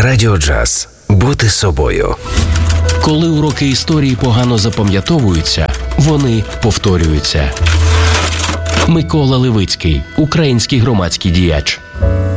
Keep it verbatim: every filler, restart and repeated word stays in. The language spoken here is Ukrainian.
Радіо Джаз. Бути собою. Коли уроки історії погано запам'ятовуються, вони повторюються. Микола Левицький, український громадський діяч.